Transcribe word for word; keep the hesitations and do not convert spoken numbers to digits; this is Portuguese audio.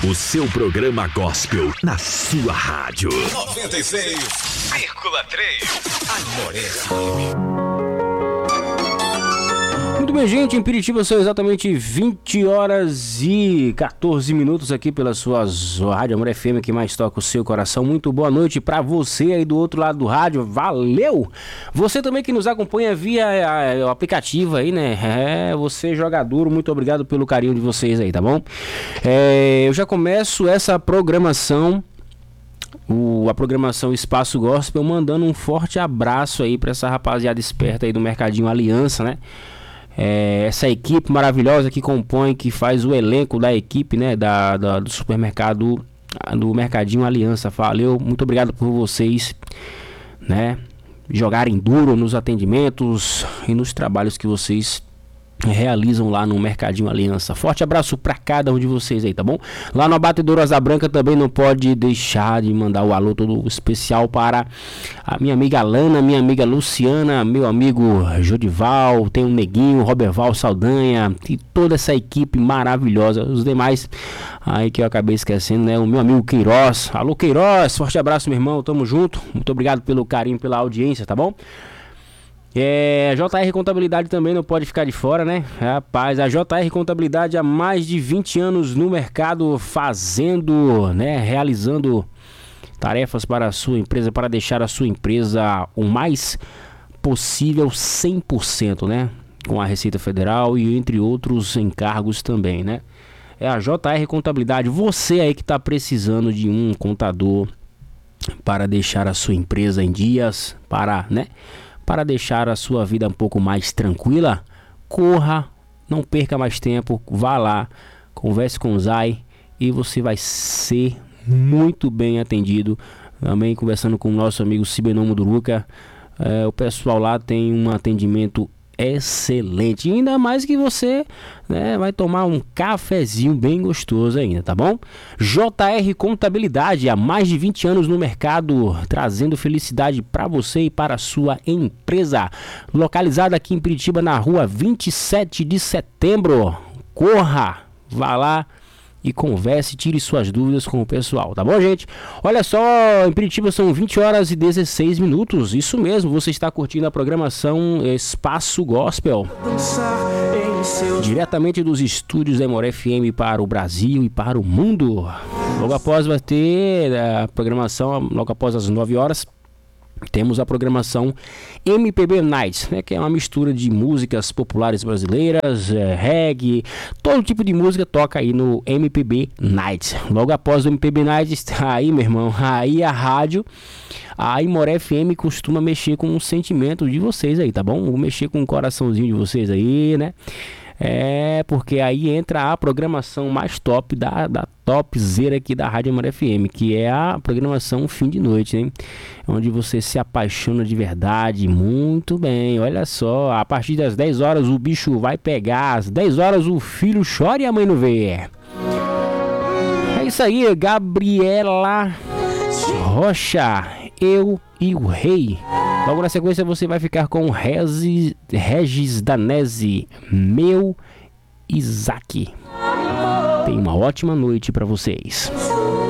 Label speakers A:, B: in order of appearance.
A: O seu programa gospel na sua rádio.
B: noventa e seis vírgula três Amor F M.
C: Muito bem, gente, em Piritiba são exatamente vinte horas e quatorze minutos aqui pela sua Rádio Amor F M, que mais toca o seu coração. Muito boa noite pra você aí do outro lado do rádio, valeu! Você também que nos acompanha via a, o aplicativo aí, né? É, você jogador, muito obrigado pelo carinho de vocês aí, tá bom? É, eu já começo essa programação... O, a programação Espaço Gospel, mandando um forte abraço aí pra essa rapaziada esperta aí do Mercadinho Aliança, né? É, essa equipe maravilhosa que compõe, que faz o elenco da equipe, né, da, da, do supermercado, do Mercadinho Aliança. Valeu, muito obrigado por vocês, né, jogarem duro nos atendimentos e nos trabalhos que vocês realizam lá no Mercadinho Aliança. Forte abraço pra cada um de vocês aí, tá bom? Lá no Abatedouro Asa Branca também não pode deixar de mandar o alô todo especial para a minha amiga Lana, minha amiga Luciana, meu amigo Jodival, tem o Neguinho, Roberval Saldanha e toda essa equipe maravilhosa. Os demais aí que eu acabei esquecendo, né? O meu amigo Queiroz. Alô Queiroz, forte abraço, meu irmão, tamo junto. Muito obrigado pelo carinho, pela audiência, tá bom? É, a J R Contabilidade também não pode ficar de fora, né? Rapaz, a J R Contabilidade há mais de vinte anos no mercado, fazendo, né, realizando tarefas para a sua empresa, para deixar a sua empresa o mais possível cem por cento, né? Com a Receita Federal e entre outros encargos também, né? É a J R Contabilidade. Você aí que está precisando de um contador para deixar a sua empresa em dias, para, né? Para deixar a sua vida um pouco mais tranquila, corra, não perca mais tempo, vá lá, converse com o Zay e você vai ser muito bem atendido. Também conversando com o nosso amigo Sibeno Muduruca, é, o pessoal lá tem um atendimento excelente, ainda mais que você, né, vai tomar um cafezinho bem gostoso ainda, tá bom? J R Contabilidade, há mais de vinte anos no mercado, trazendo felicidade para você e para a sua empresa, localizada aqui em Piritiba, na rua vinte e sete de setembro. Corra, vá lá e converse, tire suas dúvidas com o pessoal, tá bom, gente? Olha só, em Piritiba são vinte horas e dezesseis minutos, isso mesmo, você está curtindo a programação Espaço Gospel, diretamente dos estúdios da Amor F M para o Brasil e para o mundo. Logo após vai ter a programação, logo após as nove horas, temos a programação M P B Nights, né, que é uma mistura de músicas populares brasileiras, é, reggae, todo tipo de música toca aí no M P B Nights. Logo após o M P B Nights, aí, meu irmão, aí a rádio, a Amor F M costuma mexer com o sentimento de vocês aí, tá bom? Vou mexer com o coraçãozinho de vocês aí, né? É, porque aí entra a programação mais top da, da topzera aqui da Rádio Amor F M, que é a programação fim de noite, hein? Onde você se apaixona de verdade. Muito bem, olha só, a partir das dez horas o bicho vai pegar, às dez horas o filho chora e a mãe não vê. É isso aí, Gabriela Rocha, Eu e o Rei. Logo na sequência você vai ficar com Regis, Regis Danese, Meu Isaac. Tenha uma ótima noite para vocês.